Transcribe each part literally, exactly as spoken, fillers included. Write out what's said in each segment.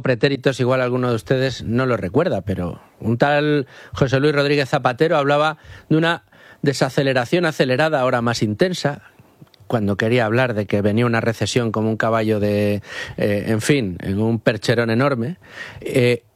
pretéritos, igual alguno de ustedes no lo recuerda, pero un tal José Luis Rodríguez Zapatero hablaba de una desaceleración acelerada, ahora más intensa, cuando quería hablar de que venía una recesión como un caballo de, eh, en fin, en un percherón enorme. Eh,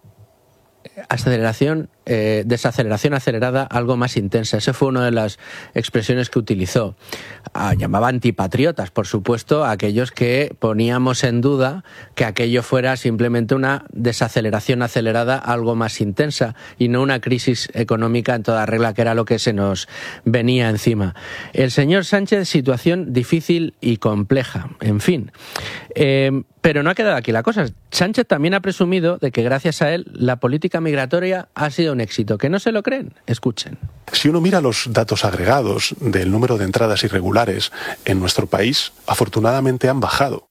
aceleración, eh, desaceleración acelerada, algo más intensa. Esa fue una de las expresiones que utilizó. Ah, llamaba antipatriotas, por supuesto, a aquellos que poníamos en duda que aquello fuera simplemente una desaceleración acelerada, algo más intensa, y no una crisis económica en toda regla, que era lo que se nos venía encima. El señor Sánchez, situación difícil y compleja, en fin. Eh, pero no ha quedado aquí la cosa. Sánchez también ha presumido de que gracias a él la política migratoria ha sido un éxito. ¿Que no se lo creen? Escuchen. Si uno mira los datos agregados del número de entradas irregulares en nuestro país, afortunadamente han bajado.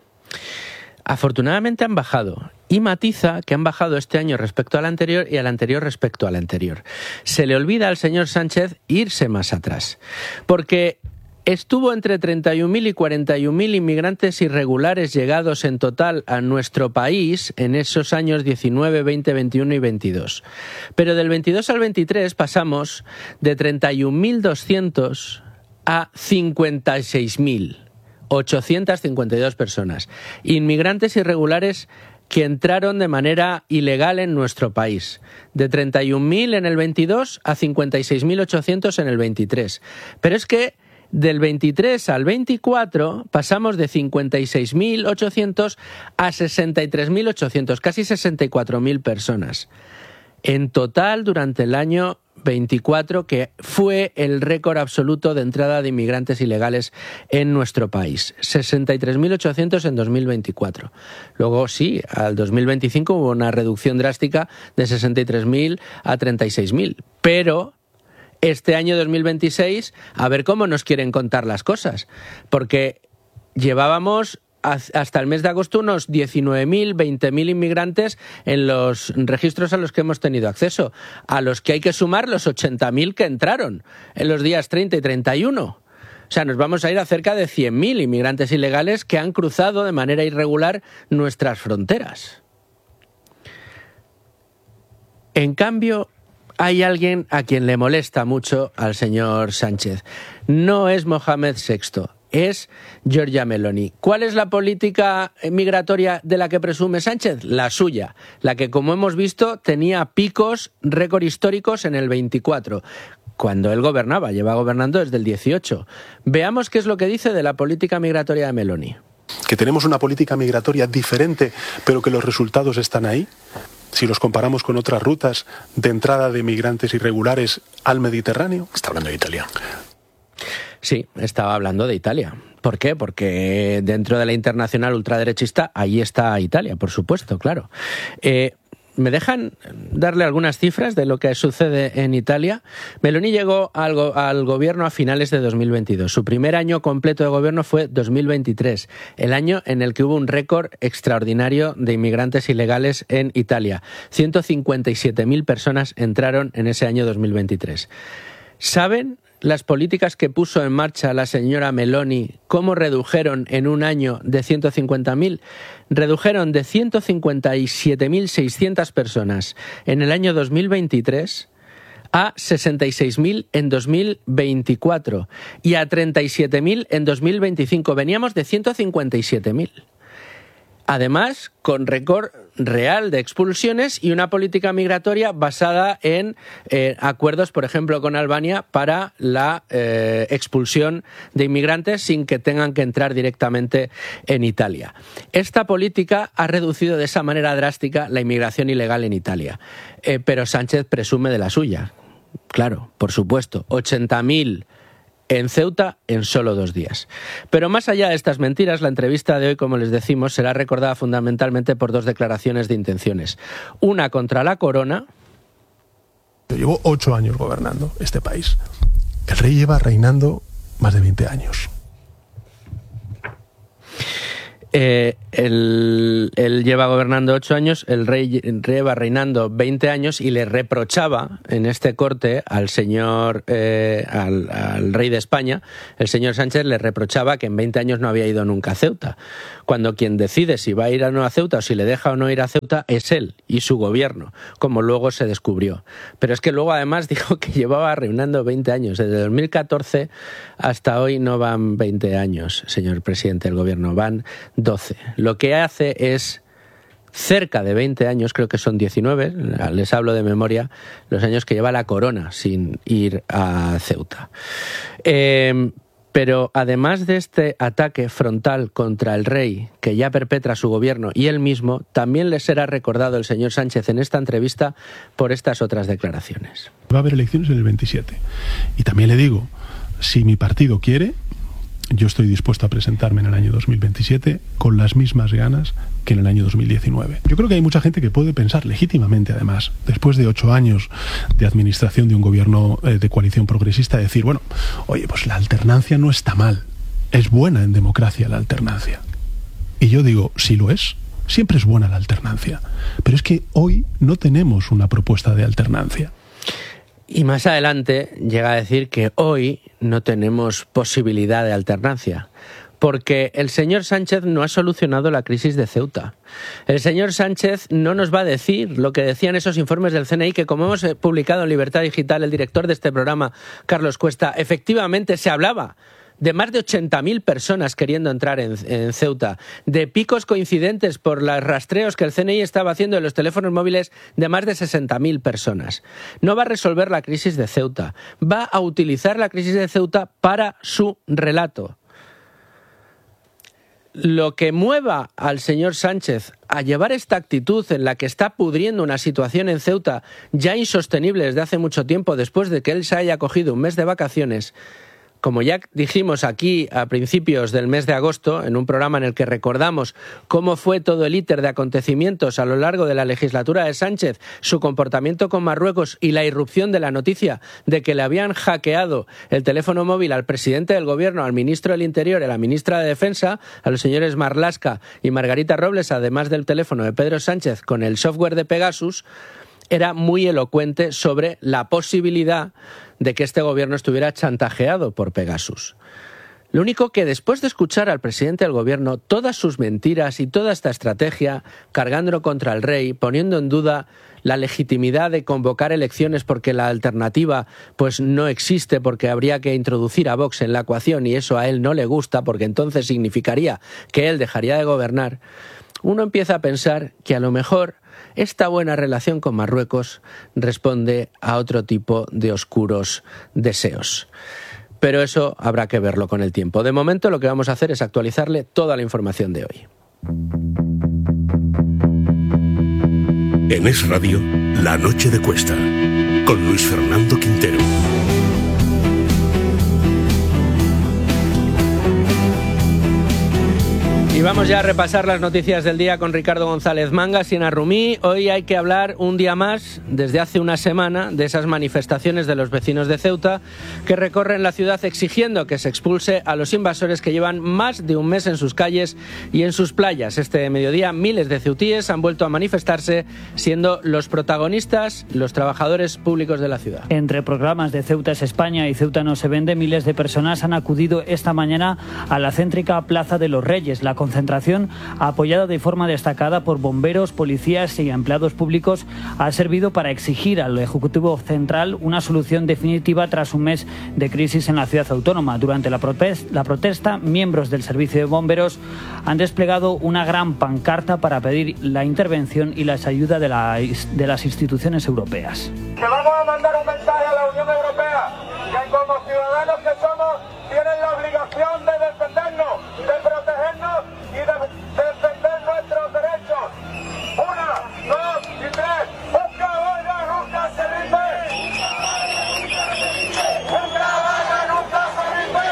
Afortunadamente han bajado. Y matiza que han bajado este año respecto al anterior y al anterior respecto al anterior. Se le olvida al señor Sánchez irse más atrás. Porque estuvo entre treinta y un mil y cuarenta y un mil inmigrantes irregulares llegados en total a nuestro país en esos años diecinueve, veinte, veintiuno y veintidós. Pero del veintidós al veintitrés pasamos de treinta y un mil doscientos a cincuenta y seis mil ochocientas cincuenta y dos personas. Inmigrantes irregulares que entraron de manera ilegal en nuestro país. De treinta y un mil en el veintidós a cincuenta y seis mil ochocientos en el veintitrés. Pero es que del veintitrés al veinticuatro pasamos de cincuenta y seis mil ochocientos a sesenta y tres mil ochocientos, casi sesenta y cuatro mil personas. En total, durante el año veinticuatro, que fue el récord absoluto de entrada de inmigrantes ilegales en nuestro país. sesenta y tres mil ochocientos en dos mil veinticuatro. Luego, sí, al dos mil veinticinco hubo una reducción drástica de sesenta y tres mil a treinta y seis mil. Pero este año dos mil veintiséis, a ver cómo nos quieren contar las cosas. Porque llevábamos hasta el mes de agosto unos diecinueve mil, veinte mil inmigrantes en los registros a los que hemos tenido acceso, a los que hay que sumar los ochenta mil que entraron en los días treinta y treinta y uno. O sea, nos vamos a ir a cerca de cien mil inmigrantes ilegales que han cruzado de manera irregular nuestras fronteras. En cambio, hay alguien a quien le molesta mucho al señor Sánchez. No es Mohamed sexto. Es Giorgia Meloni. ¿Cuál es la política migratoria de la que presume Sánchez? La suya, la que, como hemos visto, tenía picos récord históricos en el veinticuatro, cuando él gobernaba, lleva gobernando desde el dieciocho. Veamos qué es lo que dice de la política migratoria de Meloni. Que tenemos una política migratoria diferente, pero que los resultados están ahí. Si los comparamos con otras rutas de entrada de migrantes irregulares al Mediterráneo. Está hablando de Italia. Sí, estaba hablando de Italia. ¿Por qué? Porque dentro de la internacional ultraderechista, ahí está Italia, por supuesto, claro. Eh, ¿Me dejan darle algunas cifras de lo que sucede en Italia? Meloni llegó al, go- al gobierno a finales de dos mil veintidós. Su primer año completo de gobierno fue dos mil veintitrés, el año en el que hubo un récord extraordinario de inmigrantes ilegales en Italia. ciento cincuenta y siete mil personas entraron en ese año dos mil veintitrés. ¿Saben las políticas que puso en marcha la señora Meloni, cómo redujeron en un año de ciento cincuenta mil? Redujeron de ciento cincuenta y siete mil seiscientas personas en el año dos mil veintitrés a sesenta y seis mil en dos mil veinticuatro y a treinta y siete mil en dos mil veinticinco. Veníamos de ciento cincuenta y siete mil. Además, con récord real de expulsiones y una política migratoria basada en eh, acuerdos, por ejemplo, con Albania para la eh, expulsión de inmigrantes sin que tengan que entrar directamente en Italia. Esta política ha reducido de esa manera drástica la inmigración ilegal en Italia. Eh, pero Sánchez presume de la suya. Claro, por supuesto, ochenta mil en Ceuta en solo dos días. Pero más allá de estas mentiras, la entrevista de hoy, como les decimos, será recordada fundamentalmente por dos declaraciones de intenciones. Una contra la corona. Llevo ocho años gobernando este país. El rey lleva reinando más de veinte años. Eh, él, él lleva gobernando ocho años, el rey lleva reinando veinte años y le reprochaba en este corte al señor, eh, al, al rey de España, el señor Sánchez le reprochaba que en veinte años no había ido nunca a Ceuta, cuando quien decide si va a ir o no a Ceuta o si le deja o no ir a Ceuta es él y su gobierno, como luego se descubrió. Pero es que luego además dijo que llevaba reinando veinte años, desde dos mil catorce hasta hoy no van veinte años, señor presidente del gobierno, van doce. Lo que hace es cerca de veinte años, creo que son diecinueve, les hablo de memoria, los años que lleva la corona sin ir a Ceuta. Eh, pero además de este ataque frontal contra el rey que ya perpetra su gobierno y él mismo, también le será recordado el señor Sánchez en esta entrevista por estas otras declaraciones. Va a haber elecciones en el veintisiete. Y también le digo, si mi partido quiere, yo estoy dispuesto a presentarme en el año dos mil veintisiete con las mismas ganas que en el año dos mil diecinueve. Yo creo que hay mucha gente que puede pensar, legítimamente además, después de ocho años de administración de un gobierno eh, de coalición progresista, decir, bueno, oye, pues la alternancia no está mal, es buena en democracia la alternancia. Y yo digo, sí lo es, siempre es buena la alternancia, pero es que hoy no tenemos una propuesta de alternancia. Y más adelante llega a decir que hoy no tenemos posibilidad de alternancia, porque el señor Sánchez no ha solucionado la crisis de Ceuta. El señor Sánchez no nos va a decir lo que decían esos informes del C N I, que como hemos publicado en Libertad Digital, el director de este programa, Carlos Cuesta, efectivamente se hablaba de más de ochenta mil personas queriendo entrar en, en Ceuta, de picos coincidentes por los rastreos que el C N I estaba haciendo en los teléfonos móviles de más de sesenta mil personas. No va a resolver la crisis de Ceuta, va a utilizar la crisis de Ceuta para su relato. Lo que mueva al señor Sánchez a llevar esta actitud en la que está pudriendo una situación en Ceuta ya insostenible desde hace mucho tiempo, después de que él se haya cogido un mes de vacaciones, como ya dijimos aquí a principios del mes de agosto, en un programa en el que recordamos cómo fue todo el íter de acontecimientos a lo largo de la legislatura de Sánchez, su comportamiento con Marruecos y la irrupción de la noticia de que le habían hackeado el teléfono móvil al presidente del gobierno, al ministro del Interior y a la ministra de Defensa, a los señores Marlaska y Margarita Robles, además del teléfono de Pedro Sánchez con el software de Pegasus, era muy elocuente sobre la posibilidad de que este gobierno estuviera chantajeado por Pegasus. Lo único que después de escuchar al presidente del gobierno todas sus mentiras y toda esta estrategia, cargándolo contra el rey, poniendo en duda la legitimidad de convocar elecciones porque la alternativa pues no existe, porque habría que introducir a Vox en la ecuación y eso a él no le gusta porque entonces significaría que él dejaría de gobernar, uno empieza a pensar que a lo mejor esta buena relación con Marruecos responde a otro tipo de oscuros deseos. Pero eso habrá que verlo con el tiempo. De momento lo que vamos a hacer es actualizarle toda la información de hoy. En Es Radio, La Noche de Cuesta, con Luis Fernando Quintero. Y vamos ya a repasar las noticias del día con Ricardo González Mangas y Ana Rumí. Hoy hay que hablar un día más, desde hace una semana, de esas manifestaciones de los vecinos de Ceuta que recorren la ciudad exigiendo que se expulse a los invasores que llevan más de un mes en sus calles y en sus playas. Este mediodía miles de ceutíes han vuelto a manifestarse, siendo los protagonistas los trabajadores públicos de la ciudad. Entre programas de Ceuta es España y Ceuta no se vende, miles de personas han acudido esta mañana a la céntrica Plaza de los Reyes. La concentración, apoyada de forma destacada por bomberos, policías y empleados públicos, ha servido para exigir al Ejecutivo Central una solución definitiva tras un mes de crisis en la ciudad autónoma. Durante la protesta, miembros del Servicio de Bomberos han desplegado una gran pancarta para pedir la intervención y la ayuda de, la, de las instituciones europeas. Que vamos a mandar un mensaje a la Unión Europea, que como ciudadanos que somos, tienen la obligación de defendernos, de protegernos y de defender nuestros derechos. Una, dos y tres. ¡Un caballo nunca se rinde! ¡Un caballo nunca se rinde!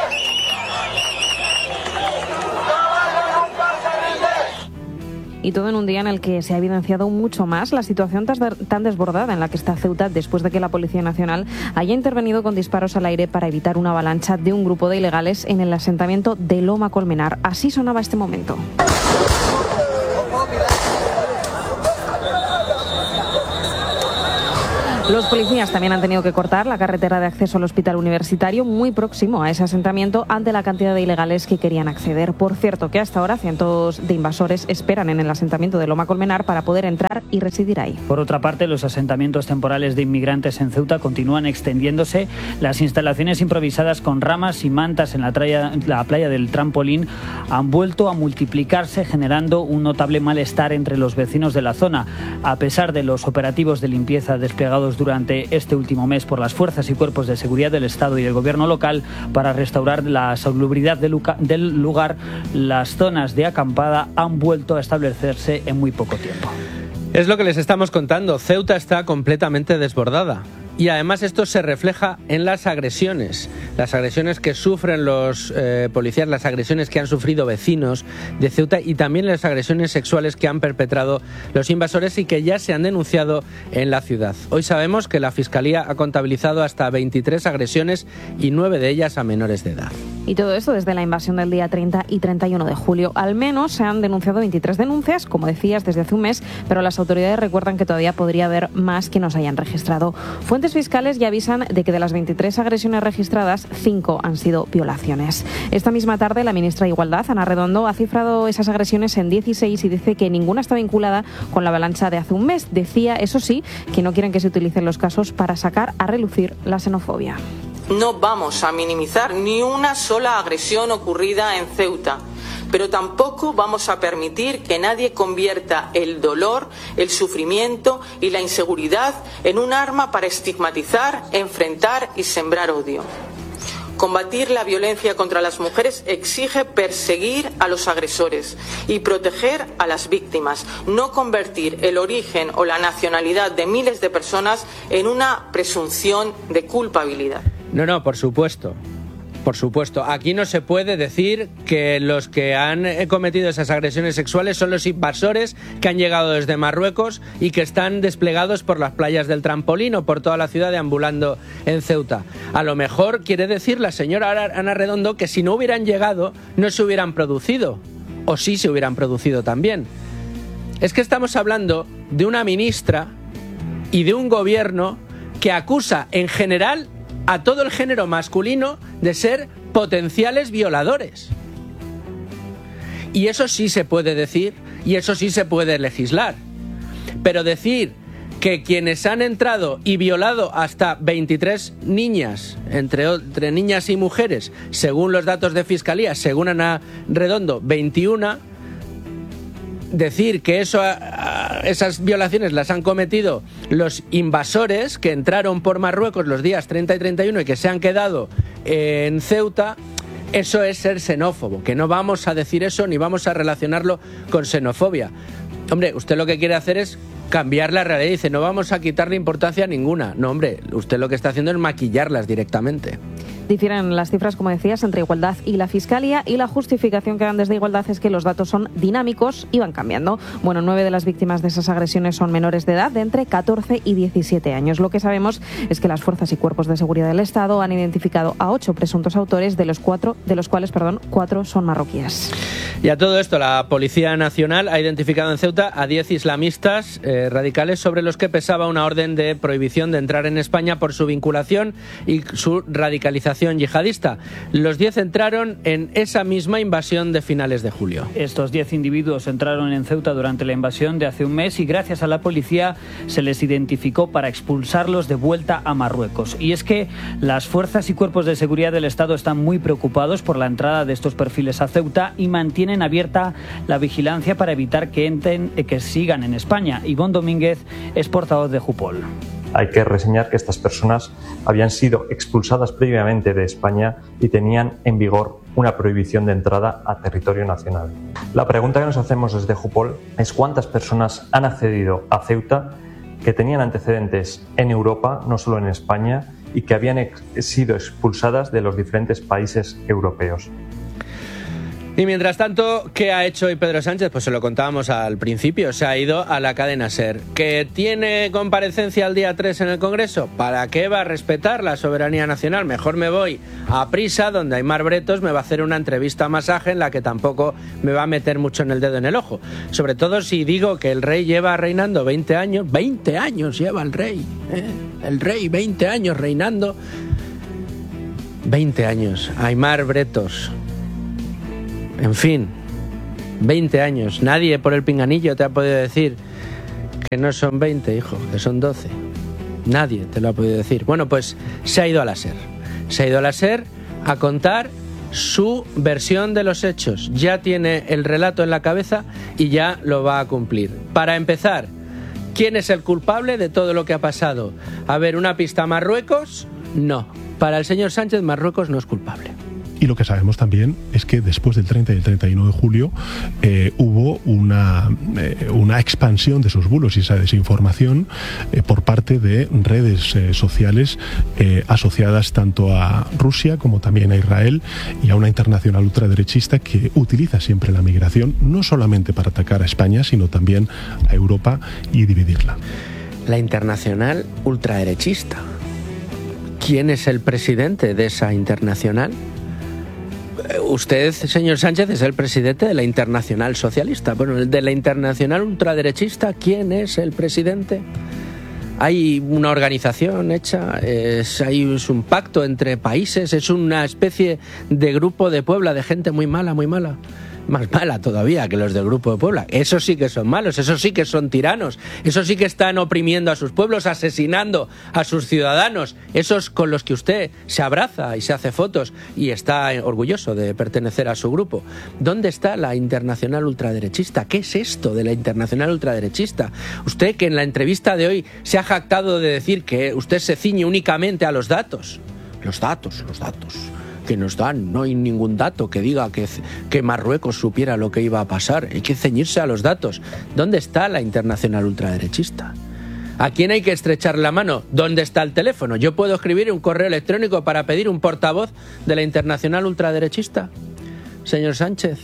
¡Un caballo nunca se rinde! Y todo en un día en el que se ha evidenciado mucho más la situación tan desbordada en la que está Ceuta después de que la Policía Nacional haya intervenido con disparos al aire para evitar una avalancha de un grupo de ilegales en el asentamiento de Loma Colmenar. Así sonaba este momento. Los policías también han tenido que cortar la carretera de acceso al hospital universitario muy próximo a ese asentamiento ante la cantidad de ilegales que querían acceder. Por cierto, que hasta ahora cientos de invasores esperan en el asentamiento de Loma Colmenar para poder entrar y residir ahí. Por otra parte, los asentamientos temporales de inmigrantes en Ceuta continúan extendiéndose. Las instalaciones improvisadas con ramas y mantas en la, traya, la playa del Trampolín han vuelto a multiplicarse, generando un notable malestar entre los vecinos de la zona. A pesar de los operativos de limpieza desplegados durante este último mes por las fuerzas y cuerpos de seguridad del Estado y el gobierno local para restaurar la salubridad del lugar, las zonas de acampada han vuelto a establecerse en muy poco tiempo. Es lo que les estamos contando. Ceuta está completamente desbordada. Y además esto se refleja en las agresiones, las agresiones que sufren los eh, policías, las agresiones que han sufrido vecinos de Ceuta y también las agresiones sexuales que han perpetrado los invasores y que ya se han denunciado en la ciudad. Hoy sabemos que la Fiscalía ha contabilizado hasta veintitrés agresiones y nueve de ellas a menores de edad. Y todo esto desde la invasión del día treinta y treinta y uno de julio. Al menos se han denunciado veintitrés denuncias, como decías, desde hace un mes, pero las autoridades recuerdan que todavía podría haber más que no se hayan registrado. Fuentes fiscales ya avisan de que de las veintitrés agresiones registradas, cinco han sido violaciones. Esta misma tarde, la ministra de Igualdad, Ana Redondo, ha cifrado esas agresiones en dieciséis y dice que ninguna está vinculada con la avalancha de hace un mes. Decía, eso sí, que no quieren que se utilicen los casos para sacar a relucir la xenofobia. No vamos a minimizar ni una sola agresión ocurrida en Ceuta, pero tampoco vamos a permitir que nadie convierta el dolor, el sufrimiento y la inseguridad en un arma para estigmatizar, enfrentar y sembrar odio. Combatir la violencia contra las mujeres exige perseguir a los agresores y proteger a las víctimas, no convertir el origen o la nacionalidad de miles de personas en una presunción de culpabilidad. No, no, por supuesto. Por supuesto, aquí no se puede decir que los que han cometido esas agresiones sexuales son los invasores que han llegado desde Marruecos y que están desplegados por las playas del Trampolín o por toda la ciudad deambulando en Ceuta. A lo mejor quiere decir la señora Ana Redondo que si no hubieran llegado no se hubieran producido, o sí se hubieran producido también. Es que estamos hablando de una ministra y de un gobierno que acusa en general a todo el género masculino de ser potenciales violadores. Y eso sí se puede decir y eso sí se puede legislar. Pero decir que quienes han entrado y violado hasta veintitrés niñas, entre, entre niñas y mujeres, según los datos de Fiscalía, según Ana Redondo, veintiuna, decir que eso, esas violaciones las han cometido los invasores que entraron por Marruecos los días treinta y treinta y uno y que se han quedado en Ceuta, eso es ser xenófobo, que no vamos a decir eso ni vamos a relacionarlo con xenofobia. Hombre, usted lo que quiere hacer es cambiar la realidad y dice no vamos a quitarle importancia a ninguna. No, hombre, usted lo que está haciendo es maquillarlas directamente. Difieren las cifras, como decías, entre Igualdad y la Fiscalía, y la justificación que dan desde Igualdad es que los datos son dinámicos y van cambiando. Bueno, nueve de las víctimas de esas agresiones son menores de edad, de entre catorce y diecisiete años. Lo que sabemos es que las fuerzas y cuerpos de seguridad del Estado han identificado a ocho presuntos autores, de los cuatro, de los cuales, perdón, cuatro son marroquíes. Y a todo esto, la Policía Nacional ha identificado en Ceuta a diez islamistas eh, radicales sobre los que pesaba una orden de prohibición de entrar en España por su vinculación y su radicalización yihadista. Los diez entraron en esa misma invasión de finales de julio. Estos diez individuos entraron en Ceuta durante la invasión de hace un mes y gracias a la policía se les identificó para expulsarlos de vuelta a Marruecos. Y es que las fuerzas y cuerpos de seguridad del Estado están muy preocupados por la entrada de estos perfiles a Ceuta y mantienen abierta la vigilancia para evitar que entren, que sigan en España. Ivonne Domínguez es portavoz de Jupol. Hay que reseñar que estas personas habían sido expulsadas previamente de España y tenían en vigor una prohibición de entrada a territorio nacional. La pregunta que nos hacemos desde Jupol es cuántas personas han accedido a Ceuta que tenían antecedentes en Europa, no solo en España, y que habían ex- sido expulsadas de los diferentes países europeos. Y mientras tanto, ¿qué ha hecho hoy Pedro Sánchez? Pues se lo contábamos al principio, se ha ido a la cadena SER. ¿Que tiene comparecencia el día tres en el Congreso? ¿Para qué va a respetar la soberanía nacional? Mejor me voy a Prisa, donde Aimar Bretos me va a hacer una entrevista masaje en la que tampoco me va a meter mucho en el dedo en el ojo. Sobre todo si digo que el rey lleva reinando veinte años, veinte años lleva el rey, ¿eh? El rey, veinte años reinando. veinte años, Aimar Bretos. En fin, veinte años. Nadie por el pinganillo te ha podido decir que no son veinte, hijo, que son doce. Nadie te lo ha podido decir. Bueno, pues se ha ido a la SER. Se ha ido a la SER a contar su versión de los hechos. Ya tiene el relato en la cabeza y ya lo va a cumplir. Para empezar, ¿quién es el culpable de todo lo que ha pasado? A ver, ¿una pista a Marruecos? No. Para el señor Sánchez, Marruecos no es culpable. Y lo que sabemos también es que después del treinta y el treinta y uno de julio eh, hubo una, eh, una expansión de esos bulos y esa desinformación eh, por parte de redes eh, sociales eh, asociadas tanto a Rusia como también a Israel y a una internacional ultraderechista que utiliza siempre la migración no solamente para atacar a España, sino también a Europa y dividirla. La internacional ultraderechista. ¿Quién es el presidente de esa internacional? Usted, señor Sánchez, es el presidente de la Internacional Socialista. Bueno, de la Internacional Ultraderechista, ¿quién es el presidente? Hay una organización hecha, es, hay, es un pacto entre países, es una especie de grupo de Puebla de gente muy mala, muy mala. Más mala todavía que los del Grupo de Puebla. Esos sí que son malos, esos sí que son tiranos, esos sí que están oprimiendo a sus pueblos, asesinando a sus ciudadanos, esos con los que usted se abraza y se hace fotos y está orgulloso de pertenecer a su grupo. ¿Dónde está la internacional ultraderechista? ¿Qué es esto de la internacional ultraderechista? Usted, que en la entrevista de hoy se ha jactado de decir que usted se ciñe únicamente a los datos. Los datos, los datos que nos dan, no hay ningún dato que diga que, que Marruecos supiera lo que iba a pasar. Hay que ceñirse a los datos. ¿Dónde está la internacional ultraderechista? ¿A quién hay que estrechar la mano? ¿Dónde está el teléfono? ¿Yo puedo escribir un correo electrónico para pedir un portavoz de la internacional ultraderechista? Señor Sánchez.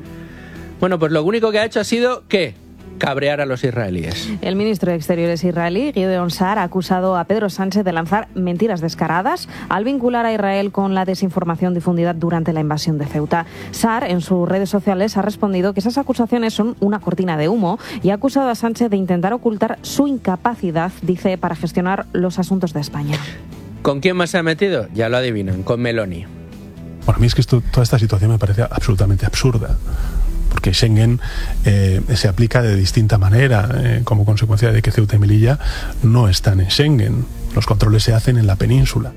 Bueno, pues lo único que ha hecho ha sido, ¿qué? Cabrear a los israelíes. El ministro de Exteriores israelí, Gideon Sa'ar, ha acusado a Pedro Sánchez de lanzar mentiras descaradas al vincular a Israel con la desinformación difundida durante la invasión de Ceuta. Sa'ar, en sus redes sociales, ha respondido que esas acusaciones son una cortina de humo y ha acusado a Sánchez de intentar ocultar su incapacidad, dice, para gestionar los asuntos de España. ¿Con quién más se ha metido? Ya lo adivinan, con Meloni. Bueno, a mí es que esto, toda esta situación me parece absolutamente absurda. Porque Schengen eh, se aplica de distinta manera, eh, como consecuencia de que Ceuta y Melilla no están en Schengen. Los controles se hacen en la península.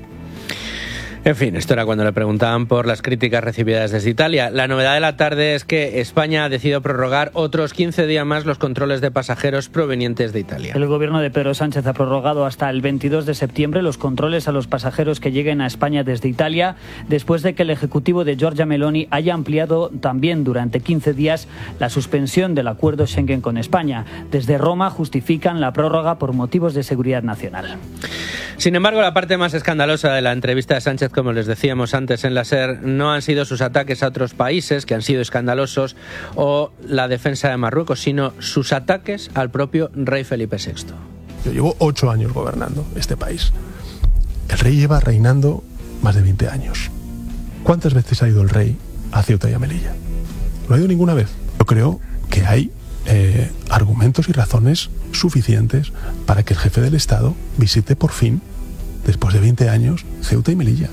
En fin, esto era cuando le preguntaban por las críticas recibidas desde Italia. La novedad de la tarde es que España ha decidido prorrogar otros quince días más los controles de pasajeros provenientes de Italia. El gobierno de Pedro Sánchez ha prorrogado hasta el veintidós de septiembre los controles a los pasajeros que lleguen a España desde Italia, después de que el ejecutivo de Giorgia Meloni haya ampliado también durante quince días la suspensión del acuerdo Schengen con España. Desde Roma justifican la prórroga por motivos de seguridad nacional. Sin embargo, la parte más escandalosa de la entrevista de Sánchez, como les decíamos antes en la SER, no han sido sus ataques a otros países, que han sido escandalosos, o la defensa de Marruecos, sino sus ataques al propio rey Felipe sexto. Yo llevo ocho años gobernando este país. El rey lleva reinando más de veinte años. ¿Cuántas veces ha ido el rey a Ceuta y a Melilla? No ha ido ninguna vez. Yo creo que hay eh, argumentos y razones suficientes para que el jefe del Estado visite por fin, después de veinte años, Ceuta y Melilla.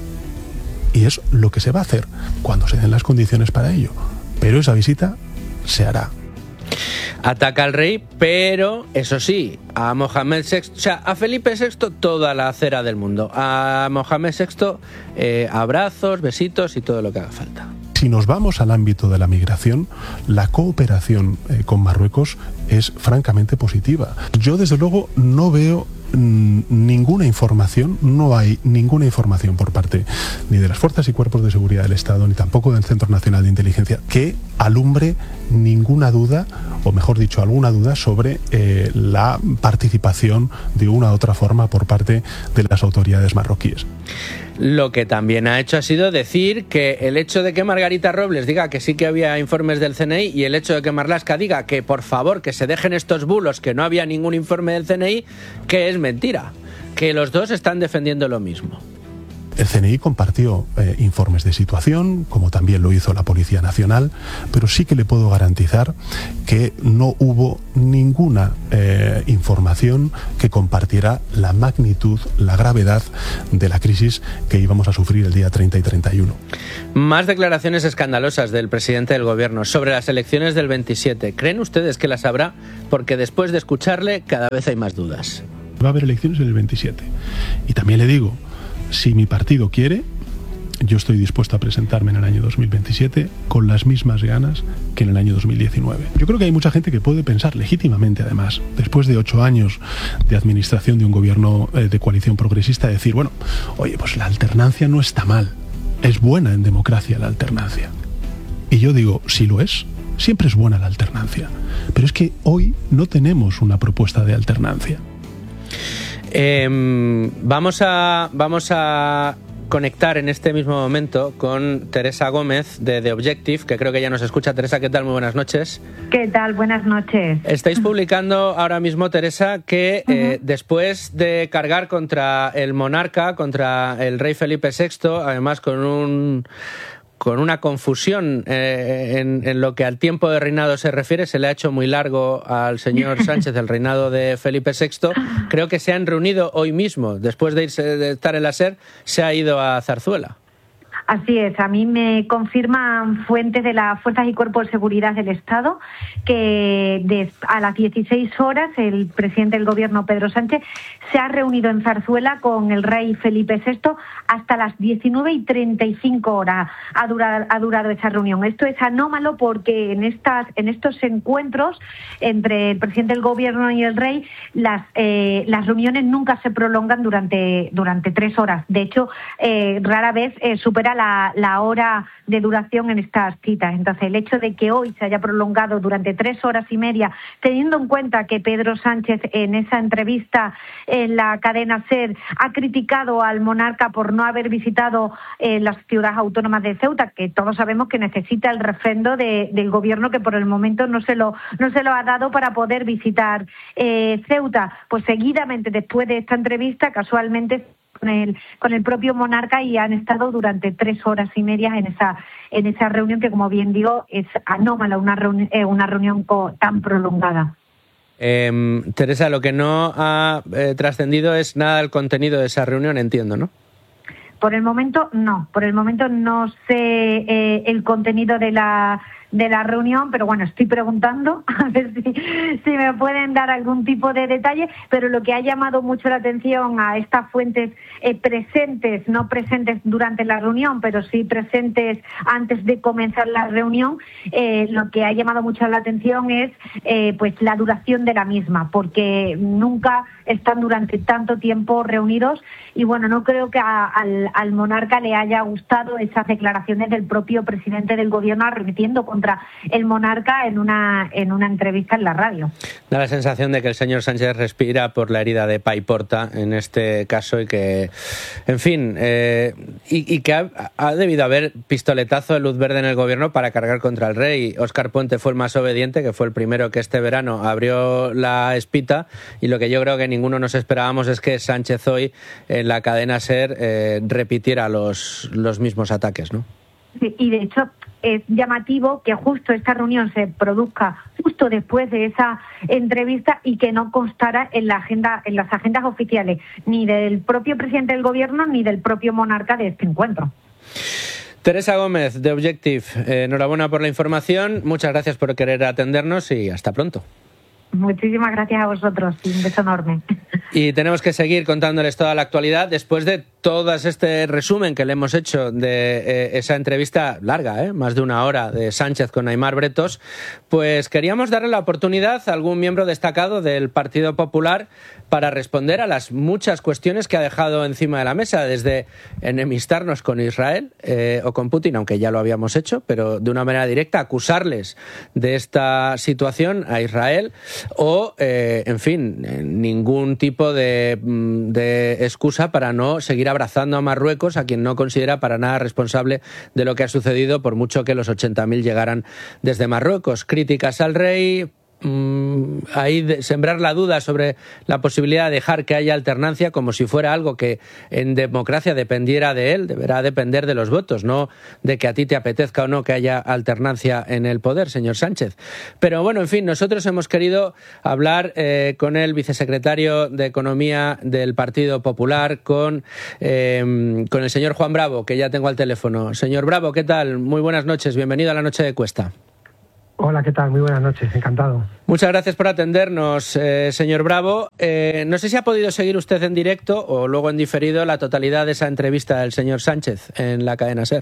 Y es lo que se va a hacer cuando se den las condiciones para ello. Pero esa visita se hará. Ataca al rey, pero eso sí, a Mohamed sexto, o sea, a Felipe sexto toda la cera del mundo. A Mohamed sexto eh, abrazos, besitos y todo lo que haga falta. Si nos vamos al ámbito de la migración, la cooperación eh, con Marruecos es francamente positiva. Yo, desde luego, no veo mm, ninguna información, no hay ninguna información por parte ni de las fuerzas y cuerpos de seguridad del Estado, ni tampoco del Centro Nacional de Inteligencia, que alumbre ninguna duda, o mejor dicho, alguna duda sobre eh, la participación de una u otra forma por parte de las autoridades marroquíes. Lo que también ha hecho ha sido decir que el hecho de que Margarita Robles diga que sí que había informes del C N I y el hecho de que Marlaska diga que por favor que se dejen estos bulos, que no había ningún informe del C N I, que es mentira, que los dos están defendiendo lo mismo. El C N I compartió eh, informes de situación, como también lo hizo la Policía Nacional, pero sí que le puedo garantizar que no hubo ninguna eh, información que compartiera la magnitud, la gravedad de la crisis que íbamos a sufrir el día treinta y treinta y uno. Más declaraciones escandalosas del presidente del Gobierno sobre las elecciones del veintisiete. ¿Creen ustedes que las habrá? Porque después de escucharle cada vez hay más dudas. Va a haber elecciones en el veintisiete. Y también le digo, si mi partido quiere, yo estoy dispuesto a presentarme en el año dos mil veintisiete con las mismas ganas que en el año dos mil diecinueve. Yo creo que hay mucha gente que puede pensar legítimamente, además, después de ocho años de administración de un gobierno eh, de coalición progresista, decir, bueno, oye, pues la alternancia no está mal, es buena en democracia la alternancia. Y yo digo, si lo es, siempre es buena la alternancia. Pero es que hoy no tenemos una propuesta de alternancia. Eh, vamos a vamos a conectar en este mismo momento con Teresa Gómez de The Objective, que creo que ya nos escucha. Teresa, ¿qué tal? Muy buenas noches. ¿Qué tal? Buenas noches. Estáis publicando ahora mismo, Teresa, que uh-huh. eh, después de cargar contra el monarca, contra el rey Felipe sexto, además con un con una confusión eh, en, en lo que al tiempo de reinado se refiere, se le ha hecho muy largo al señor Sánchez el reinado de Felipe sexto. Creo que se han reunido hoy mismo, después de irse de estar en la SER, se ha ido a Zarzuela. Así es, a mí me confirman fuentes de las Fuerzas y Cuerpos de Seguridad del Estado que de, a las dieciséis horas el presidente del Gobierno, Pedro Sánchez, se ha reunido en Zarzuela con el rey Felipe sexto hasta las diecinueve y treinta y cinco horas ha durado, ha durado esa reunión. Esto es anómalo porque en, estas, en estos encuentros entre el presidente del Gobierno y el rey, las, eh, las reuniones nunca se prolongan durante, durante tres horas. De hecho, eh, rara vez eh, supera La, la hora de duración en estas citas. Entonces, el hecho de que hoy se haya prolongado durante tres horas y media, teniendo en cuenta que Pedro Sánchez en esa entrevista en la cadena SER ha criticado al monarca por no haber visitado eh, las ciudades autónomas de Ceuta, que todos sabemos que necesita el refrendo de, del gobierno, que por el momento no se lo, no se lo ha dado para poder visitar eh, Ceuta. Pues seguidamente, después de esta entrevista, casualmente Con el, con el propio monarca, y han estado durante tres horas y media en esa en esa reunión que, como bien digo, es anómala una, reuni- eh, una reunión co- tan prolongada. Eh, Teresa, lo que no ha eh, trascendido es nada del contenido de esa reunión, entiendo, ¿no? Por el momento no, por el momento no sé eh, el contenido de la de la reunión, pero bueno, estoy preguntando a ver si, si me pueden dar algún tipo de detalle, pero lo que ha llamado mucho la atención a estas fuentes eh, presentes, no presentes durante la reunión, pero sí presentes antes de comenzar la reunión, eh, lo que ha llamado mucho la atención es eh, pues la duración de la misma, porque nunca están durante tanto tiempo reunidos, y bueno, no creo que a, al, al monarca le haya gustado esas declaraciones del propio presidente del gobierno arremetiendo contra el monarca en una en una entrevista en la radio. Da la sensación de que el señor Sánchez respira por la herida de Paiporta en este caso, y que, en fin, eh, y, y que ha, ha debido haber pistoletazo de luz verde en el gobierno para cargar contra el rey. Óscar Puente fue el más obediente, que fue el primero que este verano abrió la espita, y lo que yo creo que ninguno nos esperábamos es que Sánchez hoy en la cadena SER eh, repitiera los, los mismos ataques, ¿no? Sí, y de hecho es llamativo que justo esta reunión se produzca justo después de esa entrevista y que no constara en la agenda, en las agendas oficiales, ni del propio presidente del gobierno ni del propio monarca de este encuentro. Teresa Gómez, de Objective, eh, enhorabuena por la información, muchas gracias por querer atendernos y hasta pronto. Muchísimas gracias a vosotros y un beso enorme. Y tenemos que seguir contándoles toda la actualidad después de todo este resumen que le hemos hecho de eh, esa entrevista larga, ¿eh? más de una hora, de Sánchez con Aimar Bretos, pues queríamos darle la oportunidad a algún miembro destacado del Partido Popular para responder a las muchas cuestiones que ha dejado encima de la mesa, desde enemistarnos con Israel eh, o con Putin, aunque ya lo habíamos hecho, pero de una manera directa, acusarles de esta situación a Israel, o, eh, en fin, ningún tipo de, de excusa para no seguir abrazando a Marruecos, a quien no considera para nada responsable de lo que ha sucedido, por mucho que los ochenta mil llegaran desde Marruecos. Críticas al rey, mmm, ahí de sembrar la duda sobre la posibilidad de dejar que haya alternancia, como si fuera algo que en democracia dependiera de él. Deberá depender de los votos, no de que a ti te apetezca o no que haya alternancia en el poder, señor Sánchez. Pero bueno, en fin, nosotros hemos querido hablar eh, con el vicesecretario de Economía del Partido Popular, con, eh, con el señor Juan Bravo, que ya tengo al teléfono. Señor Bravo, ¿qué tal? Muy buenas noches, bienvenido a la Noche de Cuesta. Hola, ¿qué tal? Muy buenas noches, encantado. Muchas gracias por atendernos, eh, señor Bravo. Eh, no sé si ha podido seguir usted en directo o luego en diferido la totalidad de esa entrevista del señor Sánchez en la cadena SER.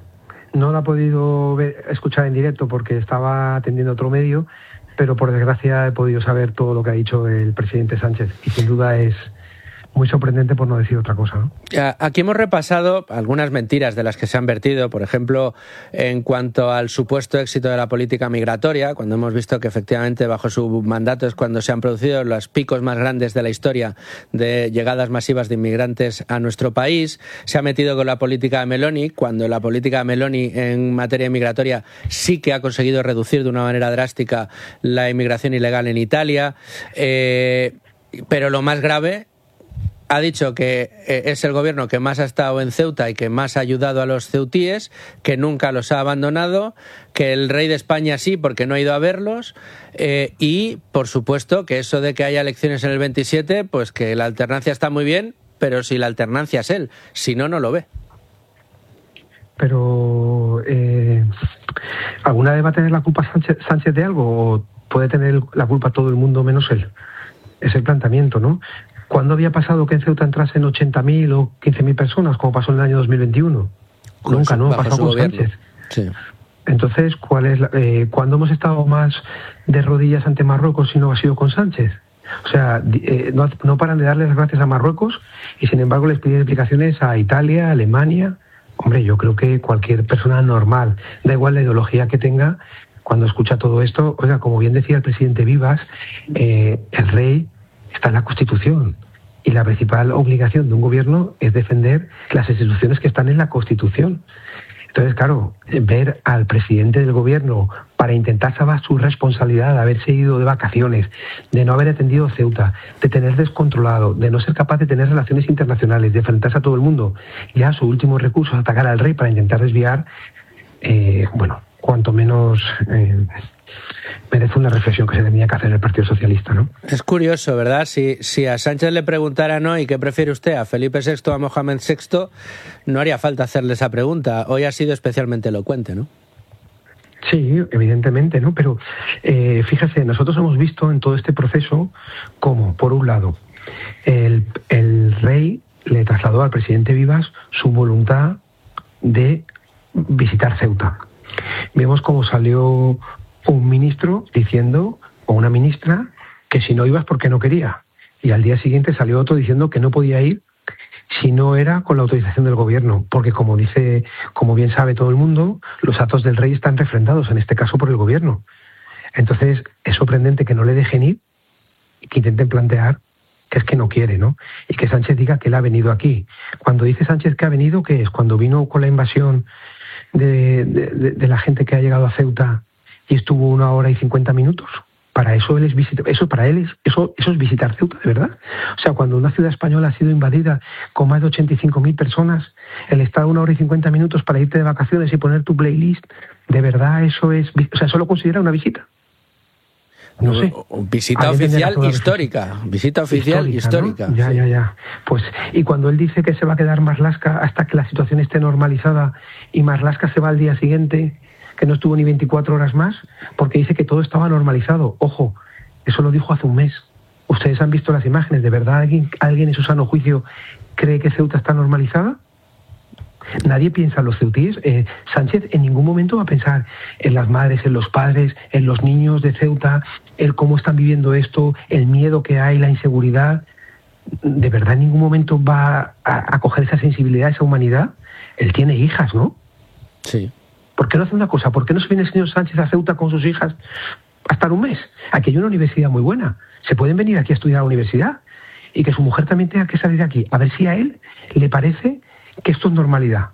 No la he podido ver, escuchar en directo porque estaba atendiendo otro medio, pero por desgracia he podido saber todo lo que ha dicho el presidente Sánchez y sin duda es muy sorprendente, por no decir otra cosa, ¿no? Aquí hemos repasado algunas mentiras de las que se han vertido, por ejemplo, en cuanto al supuesto éxito de la política migratoria, cuando hemos visto que efectivamente bajo su mandato es cuando se han producido los picos más grandes de la historia de llegadas masivas de inmigrantes a nuestro país. Se ha metido con la política de Meloni, cuando la política de Meloni en materia migratoria sí que ha conseguido reducir de una manera drástica la inmigración ilegal en Italia. Eh, pero lo más grave, ha dicho que es el gobierno que más ha estado en Ceuta y que más ha ayudado a los ceutíes, que nunca los ha abandonado, que el rey de España sí, porque no ha ido a verlos, eh, y, por supuesto, que eso de que haya elecciones en el veintisiete, pues que la alternancia está muy bien, pero si la alternancia es él, si no, no lo ve. Pero, eh, ¿alguna vez va a tener la culpa Sánchez, Sánchez de algo o puede tener la culpa todo el mundo menos él? Es el planteamiento, ¿no? ¿Cuándo había pasado que en Ceuta entrasen ochenta mil o quince mil personas, como pasó en el año dos mil veintiuno? Nunca, ¿no? Ha pasado con Sánchez. Sí. Entonces, ¿cuál es la, eh, ¿cuándo hemos estado más de rodillas ante Marruecos si no ha sido con Sánchez? O sea, eh, no, no paran de darle las gracias a Marruecos y, sin embargo, les piden explicaciones a Italia, a Alemania. Hombre, yo creo que cualquier persona normal, da igual la ideología que tenga, cuando escucha todo esto, oiga, como bien decía el presidente Vivas, eh, el rey está en la Constitución y la principal obligación de un gobierno es defender las instituciones que están en la Constitución. Entonces, claro, ver al presidente del gobierno para intentar salvar su responsabilidad de haberse ido de vacaciones, de no haber atendido Ceuta, de tener descontrolado, de no ser capaz de tener relaciones internacionales, de enfrentarse a todo el mundo, ya su último recurso es atacar al rey para intentar desviar, eh, bueno, cuanto menos eh, merece una reflexión que se tenía que hacer el Partido Socialista, ¿no? Es curioso, ¿verdad? Si, si a Sánchez le preguntaran hoy qué prefiere usted, a Felipe sexto o a Mohamed sexto, no haría falta hacerle esa pregunta. Hoy ha sido especialmente elocuente, ¿no? Sí, evidentemente, ¿no? Pero eh, fíjese, nosotros hemos visto en todo este proceso cómo, por un lado, el, el rey le trasladó al presidente Vivas su voluntad de visitar Ceuta. Vemos cómo salió un ministro diciendo, o una ministra, que si no ibas porque no quería. Y al día siguiente salió otro diciendo que no podía ir si no era con la autorización del gobierno, porque como dice, como bien sabe todo el mundo, los actos del rey están refrendados, en este caso por el gobierno. Entonces es sorprendente que no le dejen ir y que intenten plantear que es que no quiere, ¿no? Y que Sánchez diga que él ha venido aquí. Cuando dice Sánchez que ha venido, ¿qué es? Cuando vino con la invasión de, de, de, de la gente que ha llegado a Ceuta y estuvo una hora y cincuenta minutos. Para eso él es visitar, eso para él es eso, eso es visitar Ceuta, de verdad. O sea, cuando una ciudad española ha sido invadida con más de ochenta y cinco mil personas, el estar una hora y cincuenta minutos para irte de vacaciones y poner tu playlist, de verdad eso es, o sea, eso lo considera una visita. No sé. Visita oficial histórica, visita oficial histórica. ¿No? Ya, sí. ya, ya. Pues, y cuando él dice que se va a quedar Marlaska hasta que la situación esté normalizada y Marlaska se va al día siguiente, que no estuvo ni veinticuatro horas más, porque dice que todo estaba normalizado. Ojo, eso lo dijo hace un mes. Ustedes han visto las imágenes. ¿De verdad alguien, alguien en su sano juicio cree que Ceuta está normalizada? Nadie piensa en los ceutíes. Eh, Sánchez en ningún momento va a pensar en las madres, en los padres, en los niños de Ceuta, el cómo están viviendo esto, el miedo que hay, la inseguridad. ¿De verdad en ningún momento va a, a coger esa sensibilidad, esa humanidad? Él tiene hijas, ¿no? Sí. ¿Por qué no hace una cosa? ¿Por qué no se viene el señor Sánchez a Ceuta con sus hijas a estar un mes? Aquí hay una universidad muy buena. Se pueden venir aquí a estudiar a la universidad y que su mujer también tenga que salir de aquí. A ver si a él le parece que esto es normalidad.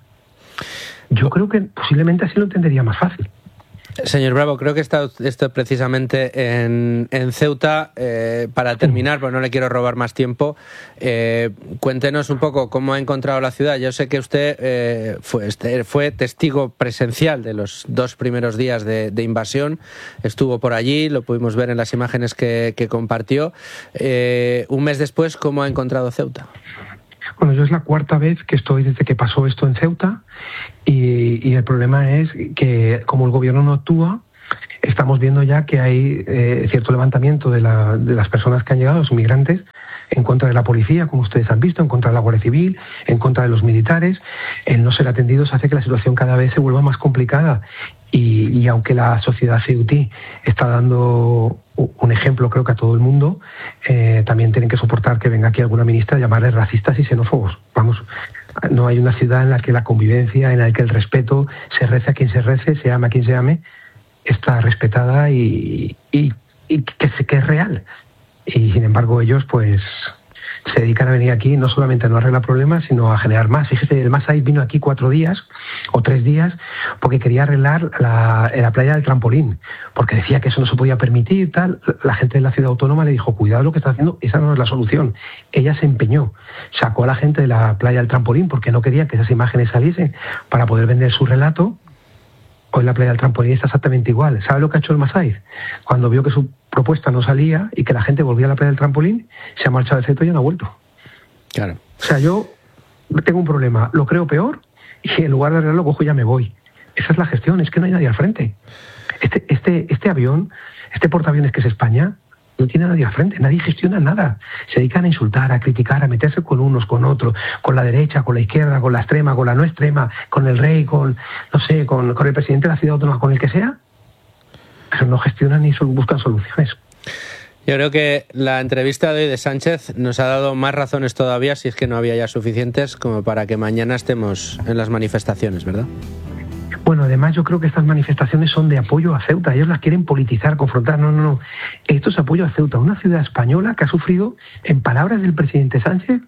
Yo creo que posiblemente así lo entendería más fácil. Señor Bravo, creo que está esto precisamente en, en Ceuta. Eh, para terminar, pues no le quiero robar más tiempo, eh, cuéntenos un poco cómo ha encontrado la ciudad. Yo sé que usted eh, fue, fue testigo presencial de los dos primeros días de, de invasión, estuvo por allí, lo pudimos ver en las imágenes que, que compartió. Eh, un mes después, ¿cómo ha encontrado Ceuta? Bueno, yo es la cuarta vez que estoy desde que pasó esto en Ceuta y, y el problema es que como el gobierno no actúa, estamos viendo ya que hay eh, cierto levantamiento de, la, de las personas que han llegado, los migrantes, en contra de la policía, como ustedes han visto, en contra de la Guardia Civil, en contra de los militares. El no ser atendidos hace que la situación cada vez se vuelva más complicada. Y, y aunque la sociedad ceutí está dando un ejemplo, creo que a todo el mundo, eh, también tienen que soportar que venga aquí alguna ministra a llamarles racistas y xenófobos. Vamos, no hay una ciudad en la que la convivencia, en la que el respeto, se rece a quien se rece, se ama a quien se ame, está respetada y, y, y que, que es real. Y sin embargo ellos pues se dedican a venir aquí no solamente a no arreglar problemas, sino a generar más. Fíjese, el Masai vino aquí cuatro días o tres días porque quería arreglar la, la playa del trampolín, porque decía que eso no se podía permitir, tal. La gente de la ciudad autónoma le dijo, cuidado lo que está haciendo, esa no es la solución. Ella se empeñó, sacó a la gente de la playa del trampolín porque no quería que esas imágenes saliesen para poder vender su relato. Hoy la playa del trampolín está exactamente igual. ¿Sabe lo que ha hecho el Masai? Cuando vio que su propuesta no salía y que la gente volvía a la playa del trampolín, se ha marchado de Ceuta y no ha vuelto. Claro. O sea, yo tengo un problema, lo creo peor y en lugar de arreglarlo cojo y ya me voy. Esa es la gestión, es que no hay nadie al frente. Este, este, este avión, este portaaviones que es España, no tiene nadie al frente, nadie gestiona nada. Se dedican a insultar, a criticar, a meterse con unos, con otros, con la derecha, con la izquierda, con la extrema, con la no extrema, con el rey, con, no sé, con, con el presidente de la ciudad autónoma, con el que sea, pero no gestionan ni buscan soluciones. Yo creo que la entrevista de hoy de Sánchez nos ha dado más razones todavía, si es que no había ya suficientes, como para que mañana estemos en las manifestaciones, ¿verdad? Bueno, además yo creo que estas manifestaciones son de apoyo a Ceuta. Ellos las quieren politizar, confrontar. No, no, no. Esto es apoyo a Ceuta, una ciudad española que ha sufrido, en palabras del presidente Sánchez,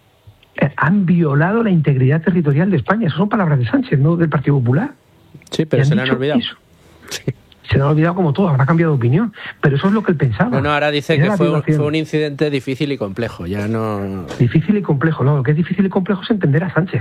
eh, han violado la integridad territorial de España. Esas son palabras de Sánchez, no del Partido Popular. Sí, pero se le han olvidado. Sí. Se le han olvidado como todo, habrá cambiado de opinión. Pero eso es lo que él pensaba. No, no, ahora dice que fue un, fue un incidente difícil y complejo. Ya no. Difícil y complejo, no. Lo que es difícil y complejo es entender a Sánchez.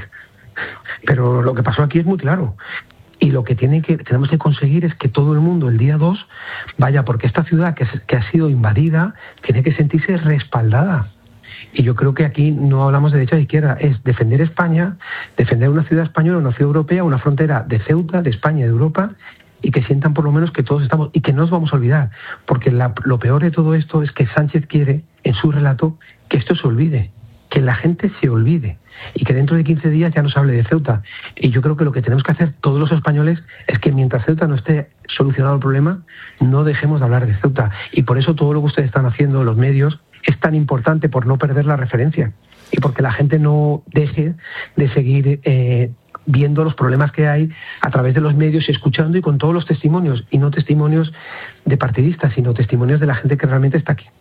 Pero lo que pasó aquí es muy claro. Y lo que, tiene que tenemos que conseguir es que todo el mundo el día dos vaya, porque esta ciudad que, que ha sido invadida tiene que sentirse respaldada. Y yo creo que aquí no hablamos de derecha o de izquierda, es defender España, defender una ciudad española, una ciudad europea, una frontera de Ceuta, de España, de Europa, y que sientan por lo menos que todos estamos, y que no nos vamos a olvidar, porque la, lo peor de todo esto es que Sánchez quiere, en su relato, que esto se olvide, que la gente se olvide y que dentro de quince días ya no se hable de Ceuta. Y yo creo que lo que tenemos que hacer todos los españoles es que mientras Ceuta no esté solucionado el problema, no dejemos de hablar de Ceuta. Y por eso todo lo que ustedes están haciendo, los medios, es tan importante, por no perder la referencia y porque la gente no deje de seguir eh, viendo los problemas que hay a través de los medios y escuchando y con todos los testimonios, y no testimonios de partidistas, sino testimonios de la gente que realmente está aquí.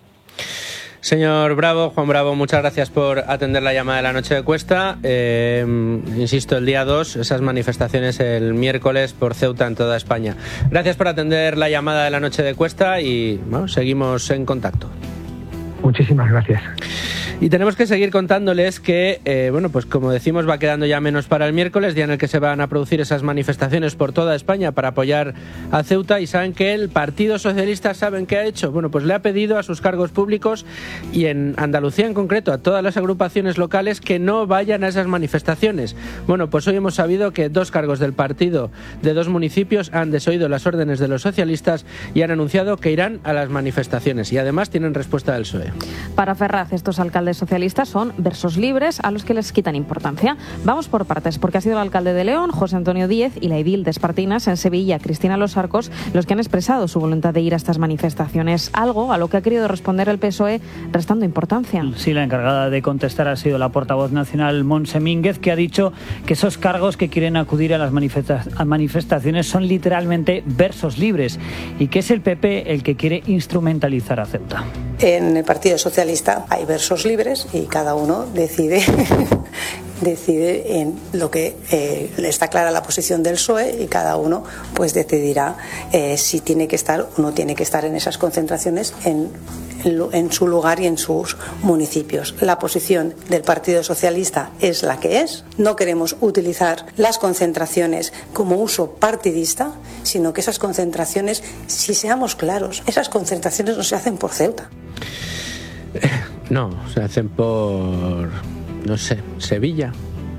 Señor Bravo, Juan Bravo, muchas gracias por atender la llamada de la noche de Cuesta. Eh, insisto, el día dos, esas manifestaciones el miércoles por Ceuta en toda España. Gracias por atender la llamada de la noche de Cuesta y bueno, seguimos en contacto. Muchísimas gracias. Y tenemos que seguir contándoles que, eh, bueno, pues como decimos, va quedando ya menos para el miércoles, día en el que se van a producir esas manifestaciones por toda España para apoyar a Ceuta. Y saben que el Partido Socialista, ¿saben qué ha hecho? Bueno, pues le ha pedido a sus cargos públicos y en Andalucía en concreto a todas las agrupaciones locales que no vayan a esas manifestaciones. Bueno, pues hoy hemos sabido que dos cargos del partido de dos municipios han desoído las órdenes de los socialistas y han anunciado que irán a las manifestaciones y además tienen respuesta del P S O E. Para Ferraz, estos alcaldes alcaldes socialistas son versos libres a los que les quitan importancia. Vamos por partes, porque ha sido el alcalde de León, José Antonio Díez, y la edil de Espartinas, en Sevilla, Cristina Los Arcos, los que han expresado su voluntad de ir a estas manifestaciones, algo a lo que ha querido responder el P S O E restando importancia. Sí, la encargada de contestar ha sido la portavoz nacional Montse Mínguez, que ha dicho que esos cargos que quieren acudir a las manifesta- a manifestaciones son literalmente versos libres y que es el P P el que quiere instrumentalizar a Ceuta. En el Partido Socialista hay versos libres y cada uno decide decide en lo que eh, está clara la posición del P S O E y cada uno pues decidirá eh, si tiene que estar o no tiene que estar en esas concentraciones en, en, en su lugar y en sus municipios. La posición del Partido Socialista es la que es. No queremos utilizar las concentraciones como uso partidista, sino que esas concentraciones, si seamos claros, esas concentraciones no se hacen por Ceuta. No, se hacen por, no sé, Sevilla.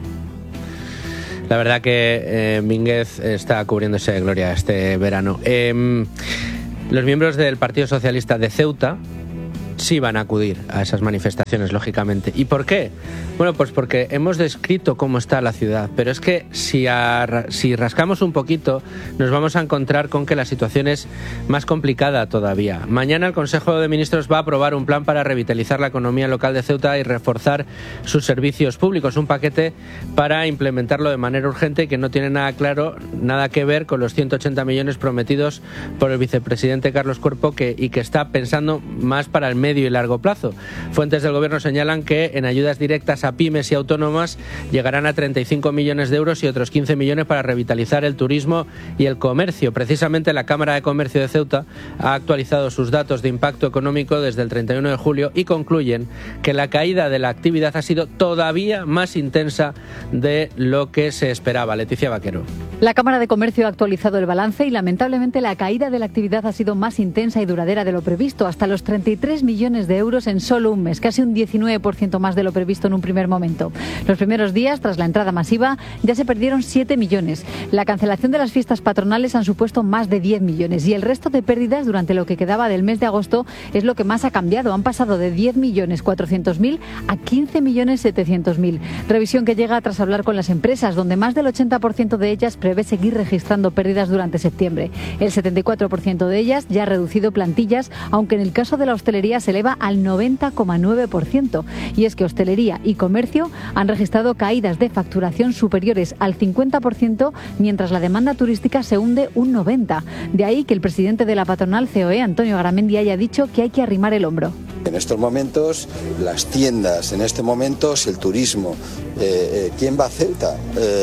La verdad que eh, Mínguez está cubriéndose de gloria este verano. Eh, los miembros del Partido Socialista de Ceuta sí van a acudir a esas manifestaciones, lógicamente. ¿Y por qué? Bueno, pues porque hemos descrito cómo está la ciudad, pero es que si, a, si rascamos un poquito nos vamos a encontrar con que la situación es más complicada todavía. Mañana el Consejo de Ministros va a aprobar un plan para revitalizar la economía local de Ceuta y reforzar sus servicios públicos, un paquete para implementarlo de manera urgente y que no tiene nada claro, nada que ver con los ciento ochenta millones prometidos por el vicepresidente Carlos Cuerpo que, y que está pensando más para el medio y largo plazo. Fuentes del Gobierno señalan que en ayudas directas a pymes y autónomas llegarán a treinta y cinco millones de euros y otros quince millones para revitalizar el turismo y el comercio. Precisamente la Cámara de Comercio de Ceuta ha actualizado sus datos de impacto económico desde el treinta y uno de julio y concluyen que la caída de la actividad ha sido todavía más intensa de lo que se esperaba. Leticia Vaquero. La Cámara de Comercio ha actualizado el balance y lamentablemente la caída de la actividad ha sido más intensa y duradera de lo previsto, hasta los treinta y tres millones de euros en solo un mes, casi un diecinueve por ciento más de lo previsto en un primer momento. Los primeros días, tras la entrada masiva, ya se perdieron siete millones. La cancelación de las fiestas patronales han supuesto más de diez millones y el resto de pérdidas durante lo que quedaba del mes de agosto es lo que más ha cambiado. Han pasado de diez millones cuatrocientos mil a quince millones setecientos mil. Revisión que llega tras hablar con las empresas, donde más del ochenta por ciento de ellas prevé seguir registrando pérdidas durante septiembre. El setenta y cuatro por ciento de ellas ya ha reducido plantillas, aunque en el caso de la hostelería se eleva al noventa coma nueve por ciento. Y es que hostelería y comercio han registrado caídas de facturación superiores al cincuenta por ciento, mientras la demanda turística se hunde un noventa por ciento. De ahí que el presidente de la patronal C O E, Antonio Garamendi, haya dicho que hay que arrimar el hombro. En estos momentos, las tiendas, en este momento, el turismo. Eh, eh, ¿Quién va a Ceuta?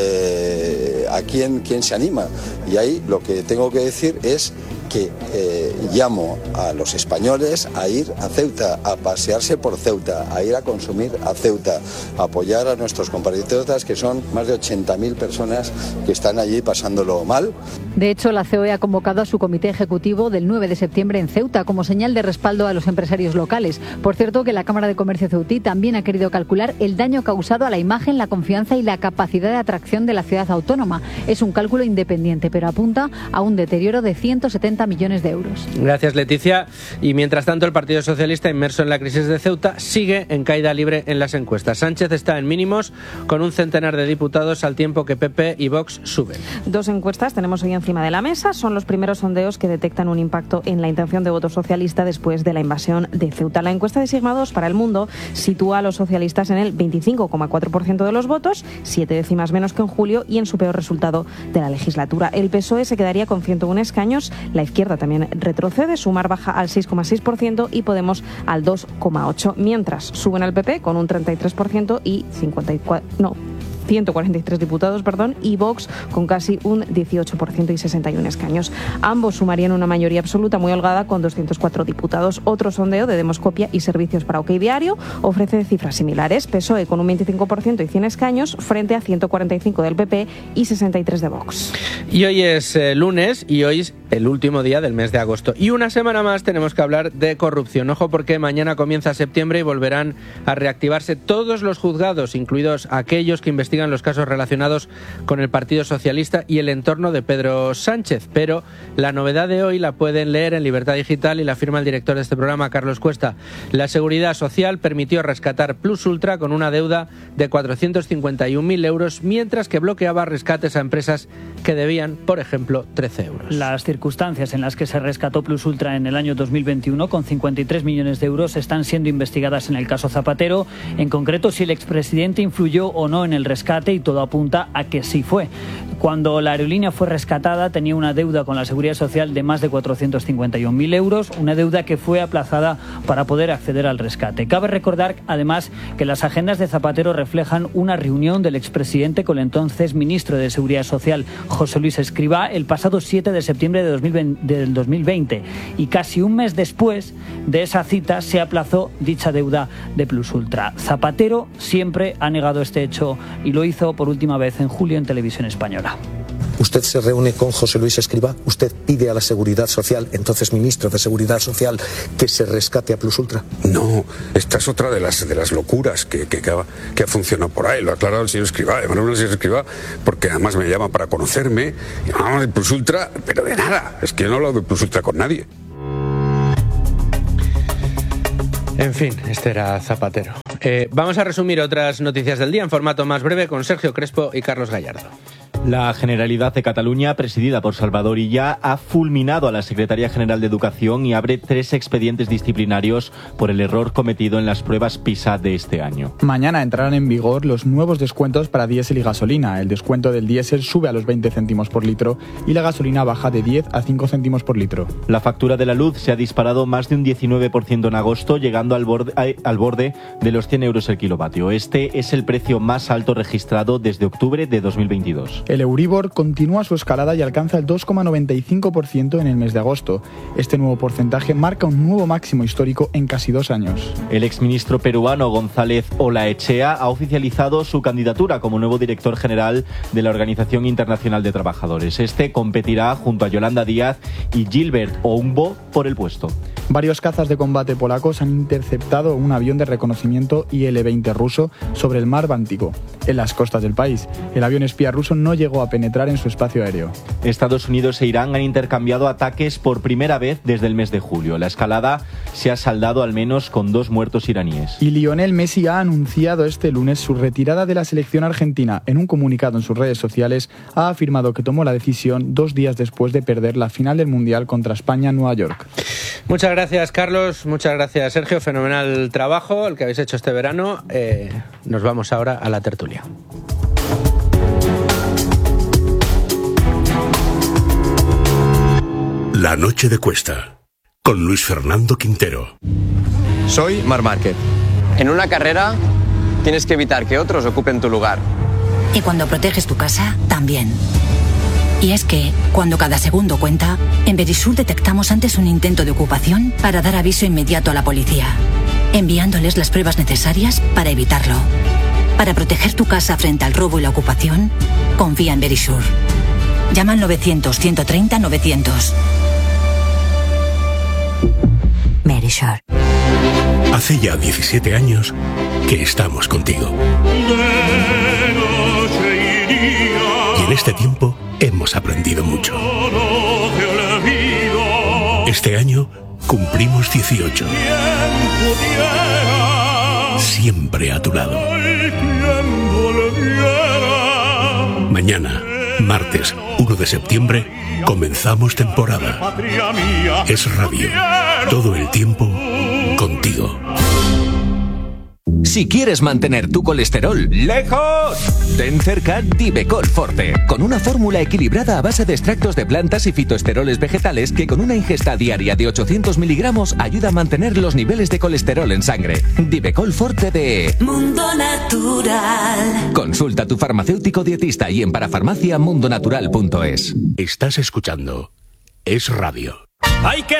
Eh, ¿A quién, quién se anima? Y ahí lo que tengo que decir es que eh, llamo a los españoles a ir a Ceuta, a pasearse por Ceuta, a ir a consumir a Ceuta, a apoyar a nuestros compatriotas, que son más de ochenta mil personas que están allí pasándolo mal. De hecho, la C O E ha convocado a su comité ejecutivo del nueve de septiembre en Ceuta como señal de respaldo a los empresarios locales. Por cierto, que la Cámara de Comercio ceutí también ha querido calcular el daño causado a la imagen, la confianza y la capacidad de atracción de la ciudad autónoma. Es un cálculo independiente, pero apunta a un deterioro de ciento setenta millones de euros. Gracias, Leticia. Y mientras tanto, el Partido Socialista, inmerso en la crisis de Ceuta, sigue en caída libre en las encuestas. Sánchez está en mínimos con un centenar de diputados, al tiempo que P P y Vox suben. Dos encuestas tenemos hoy encima de la mesa. Son los primeros sondeos que detectan un impacto en la intención de voto socialista después de la invasión de Ceuta. La encuesta de Sigma dos para El Mundo sitúa a los socialistas en el veinticinco coma cuatro por ciento de los votos, siete décimas menos que en julio y en su peor resultado de la legislatura. El P S O E se quedaría con ciento uno escaños, la izquierda también retrocede, Sumar baja al seis coma seis por ciento y Podemos al dos coma ocho por ciento, mientras suben al P P con un treinta y tres por ciento y cincuenta y cuatro, no, ciento cuarenta y tres diputados, perdón, y Vox con casi un dieciocho por ciento y sesenta y uno escaños. Ambos sumarían una mayoría absoluta muy holgada con doscientos cuatro diputados. Otro sondeo de Demoscopia y Servicios para OK Diario ofrece cifras similares. P S O E con un veinticinco por ciento y cien escaños frente a ciento cuarenta y cinco del P P y sesenta y tres de Vox. Y hoy es eh, lunes y hoy es el último día del mes de agosto. Y una semana más tenemos que hablar de corrupción. Ojo, porque mañana comienza septiembre y volverán a reactivarse todos los juzgados, incluidos aquellos que investigan investigan los casos relacionados con el Partido Socialista y el entorno de Pedro Sánchez. Pero la novedad de hoy la pueden leer en Libertad Digital y la firma el director de este programa, Carlos Cuesta. La Seguridad Social permitió rescatar Plus Ultra con una deuda de cuatrocientos cincuenta y un mil euros, mientras que bloqueaba rescates a empresas que debían, por ejemplo, trece euros. Las circunstancias en las que se rescató Plus Ultra en el año dos mil veintiuno con cincuenta y tres millones de euros están siendo investigadas en el caso Zapatero. En concreto, si el expresidente influyó o no en el rescate, y todo apunta a que sí fue. Cuando la aerolínea fue rescatada, tenía una deuda con la Seguridad Social de más de cuatrocientos cincuenta y un mil euros, una deuda que fue aplazada para poder acceder al rescate. Cabe recordar, además, que las agendas de Zapatero reflejan una reunión del expresidente con el entonces ministro de Seguridad Social, José Luis Escrivá, el pasado siete de septiembre de dos mil veinte. Y casi un mes después de esa cita se aplazó dicha deuda de Plus Ultra. Zapatero siempre ha negado este hecho y lo hizo por última vez en julio en Televisión Española. Usted se reúne con José Luis Escrivá, usted pide a la Seguridad Social, entonces ministro de Seguridad Social, que se rescate a Plus Ultra. No, esta es otra de las de las locuras que, que, que, ha, que ha funcionado por ahí, lo ha aclarado el señor Escrivá, además el señor Escrivá, porque además me llama para conocerme, y hablamos de Plus Ultra, pero de nada, es que yo no he hablado de Plus Ultra con nadie. En fin, este era Zapatero. Eh, vamos a resumir otras noticias del día en formato más breve con Sergio Crespo y Carlos Gallardo. La Generalidad de Cataluña, presidida por Salvador Illa, ha fulminado a la Secretaría General de Educación y abre tres expedientes disciplinarios por el error cometido en las pruebas PISA de este año. Mañana entrarán en vigor los nuevos descuentos para diésel y gasolina. El descuento del diésel sube a los veinte céntimos por litro y la gasolina baja de diez a cinco céntimos por litro. La factura de la luz se ha disparado más de un diecinueve por ciento en agosto, llegando al borde, al borde de los cien euros el kilovatio. Este es el precio más alto registrado desde octubre de dos mil veintidós. El Euribor continúa su escalada y alcanza el dos coma noventa y cinco por ciento en el mes de agosto. Este nuevo porcentaje marca un nuevo máximo histórico en casi dos años. El exministro peruano González Olaechea ha oficializado su candidatura como nuevo director general de la Organización Internacional de Trabajadores. Este competirá junto a Yolanda Díaz y Gilbert Oumbo por el puesto. Varios cazas de combate polacos han interceptado un avión de reconocimiento I L veinte ruso sobre el mar Báltico, en las costas del país. El avión espía ruso no llegó a penetrar en su espacio aéreo. Estados Unidos e Irán han intercambiado ataques por primera vez desde el mes de julio. La escalada se ha saldado al menos con dos muertos iraníes. Y Lionel Messi ha anunciado este lunes su retirada de la selección argentina. En un comunicado en sus redes sociales ha afirmado que tomó la decisión dos días después de perder la final del Mundial contra España en Nueva York. Muchas gracias, Carlos. Muchas gracias, Sergio. Fenomenal trabajo el que habéis hecho este verano. Eh, nos vamos ahora a la tertulia. La noche de Cuesta, con Luis Fernando Quintero. Soy Marc Márquez. En una carrera tienes que evitar que otros ocupen tu lugar. Y cuando proteges tu casa, también. Y es que, cuando cada segundo cuenta, en Verisur detectamos antes un intento de ocupación para dar aviso inmediato a la policía, enviándoles las pruebas necesarias para evitarlo. Para proteger tu casa frente al robo y la ocupación, confía en Verisur. Llama al novecientos, ciento treinta, novecientos. Verisur. Hace ya diecisiete años que estamos contigo. Y en este tiempo hemos aprendido mucho. Este año cumplimos dieciocho. Siempre a tu lado. Mañana, martes uno de septiembre, comenzamos temporada. Es Radio. Todo el tiempo contigo. Si quieres mantener tu colesterol lejos, ten cerca Divecol Forte, con una fórmula equilibrada a base de extractos de plantas y fitoesteroles vegetales que con una ingesta diaria de ochocientos miligramos ayuda a mantener los niveles de colesterol en sangre. Divecol Forte de Mundo Natural. Consulta a tu farmacéutico dietista y en parafarmacia mundonatural punto es. Estás escuchando Es Radio. Hay que